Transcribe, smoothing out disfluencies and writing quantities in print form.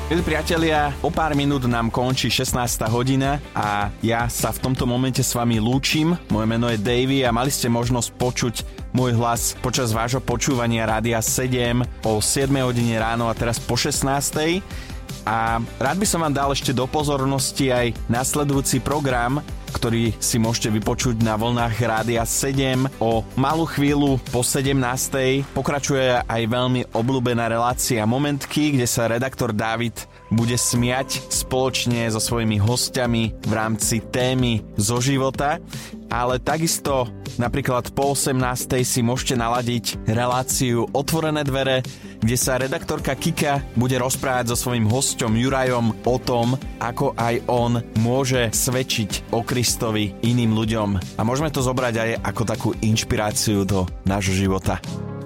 Milí priatelia, o pár minút nám končí 16. hodina a ja sa v tomto momente s vami lúčim. Moje meno je Davey a mali ste možnosť počuť môj hlas počas vášho počúvania Rádia 7 o 7 hodine ráno a teraz po 16. A rád by som vám dal ešte do pozornosti aj nasledujúci program, ktorý si môžete vypočuť na vlnách Rádia 7. O malú chvíľu po 17. pokračuje aj veľmi obľúbená relácia Momentky, kde sa redaktor Dávid bude smiať spoločne so svojimi hostiami v rámci témy zo života. Ale takisto napríklad po 18. si môžete naladiť reláciu Otvorené dvere, kde sa redaktorka Kika bude rozprávať so svojím hosťom Jurajom o tom, ako aj on môže svedčiť o Kristovi iným ľuďom. A môžeme to zobrať aj ako takú inšpiráciu do nášho života.